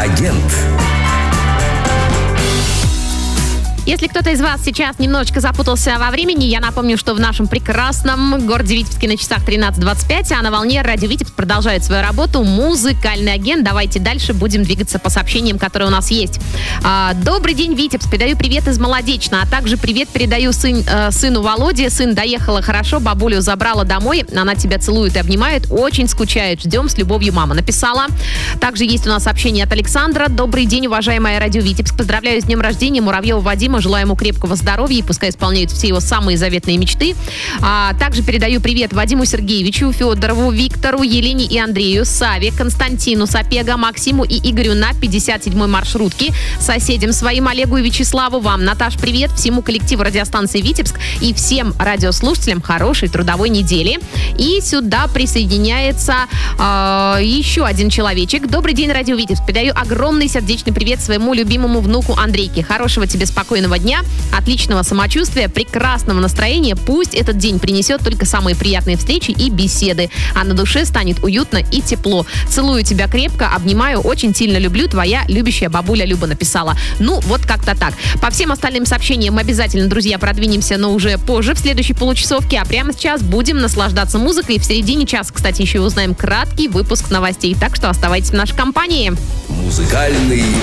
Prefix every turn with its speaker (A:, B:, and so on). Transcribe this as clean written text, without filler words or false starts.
A: агент.
B: Если кто-то из вас сейчас немножечко запутался во времени, я напомню, что в нашем прекрасном городе Витебске на часах 13:25, а на волне радио Витебск продолжает свою работу «Музыкальный агент». Давайте дальше будем двигаться по сообщениям, которые у нас есть. Добрый день, Витебск. Передаю привет из Молодечно, а также привет передаю сыну Володе. Сын доехала хорошо, бабулю забрала домой. Она тебя целует и обнимает. Очень скучает. Ждем с любовью, мама. Написала. Также есть у нас сообщение от Александра. Добрый день, уважаемая радио Витебск. Поздравляю с днем рождения Муравьева Вадима. Желаю ему крепкого здоровья и пускай исполняют все его самые заветные мечты. Также передаю привет Вадиму Сергеевичу, Федорову, Виктору, Елене и Андрею, Саве, Константину, Сапега, Максиму и Игорю на 57-й маршрутке, соседям своим Олегу и Вячеславу, вам, Наташ, привет, всему коллективу радиостанции Витебск и всем радиослушателям хорошей трудовой недели. И сюда присоединяется еще один человечек. Добрый день, радио Витебск. Передаю огромный сердечный привет своему любимому внуку Андрейке. Хорошего тебе спокойного дня, отличного самочувствия, прекрасного настроения. Пусть этот день принесет только самые приятные встречи и беседы, а на душе станет уютно и тепло. Целую тебя крепко, обнимаю, очень сильно люблю, твоя любящая бабуля Люба, написала. Ну, вот как-то так. По всем остальным сообщениям мы обязательно, друзья, продвинемся, но уже позже, в следующей получасовке, а прямо сейчас будем наслаждаться музыкой. В середине часа, кстати, еще узнаем краткий выпуск новостей, так что оставайтесь в нашей компании.
A: Музыкальный